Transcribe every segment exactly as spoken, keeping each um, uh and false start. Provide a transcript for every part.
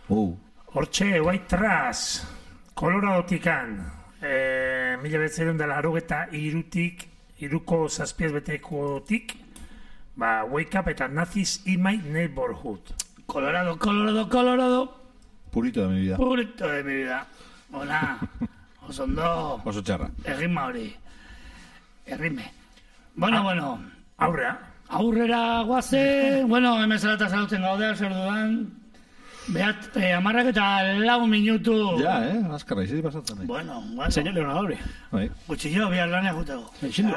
Uh. Hortxe, White Trash, Coloradotikan, eh, mila betzerun dela arogeta irutik, iruko zazpiaz betekotik, ba, Wake Up eta Nazis in My Neighborhood. Colorado, Colorado, Colorado. Purito de mi vida. Purito de mi vida. Hola, oso ondo. Oso txarra. Errima hori. Errime. Bueno, ah, bueno. Aurrea. Aurrera guaze. Bueno, hemen zarata saluten gaudea, zer dudan. Behat, eh, amarrak eta lau minutu. Ja, eh? Azkarra, izi pasatzen. Bueno, bueno. Señor Leonadori. Gutxillo, bihar lanea juteko. Eixindu.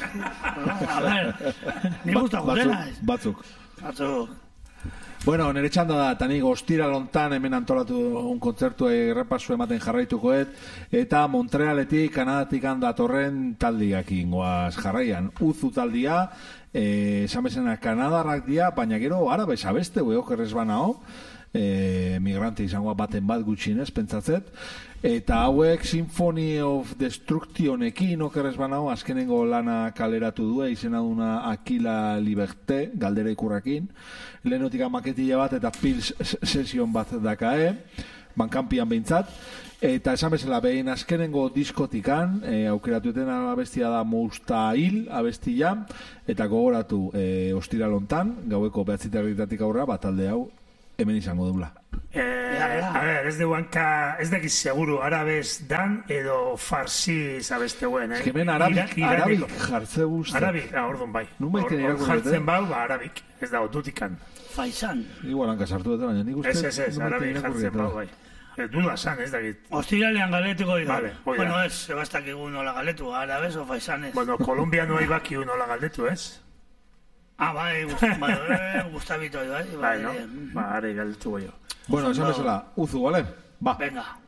A ver, ni gusta gutena. Batzuk. Batzuk. Bueno, nire txanda da, eta nik ostira lontan hemen antolatu un kontzertu errepasu ematen jarraitukoet, eta Montrealetik, Kanadatik handatorren taldiak ingoaz jarraian. Uzu taldia, esan bezena Kanadarrak dia, baina gero arabe sabeste, okerrez banao, E, migrante izangoa baten bat gutxinez, pentsatzet, eta hauek Symphony of Destructionekin okerrez banao, azkenengo lana kaleratu du, izena duna Aquila Liberté, galdera ikurrakin, lehenotik maketila bat eta Pills Session bat dakae, bankampian behintzat, eta esan bezala behin azkenengo diskotikan, e, aukeratu eten abestia da Moustail abestia, eta gogoratu e, ostira lontan, gaueko behatzitarritatik aurra, bat alde hau, hemen izango dula. Eh, a ver, ez deuanka, ez dakiz seguru, arabez dan edo farsi zabesteguen, eh? Ez que hemen arabik, arabik jartze guzti. Arabik, ah, orduan bai. Numaiten irakurret, eh? Jartzen bau, ba, arabik, ez da, dutikan. Faisan. Igual hanka sartu dut, baina nik uste... Ez, ez, ez, arabik jartzen bau, bai. Ez duda san, ez dakit. Ostiralean galetuko dira. Vale, bueno, ez, sebastak egun nola galetu, arabez o faisanez. Bueno, kolombiano ibaki nola galdetu, ez? Ah, bai, Gustavito, bai, bai, no? Ba, are galdetu goio. Bueno, esan bezala, uzu, vale? Ba. Venga.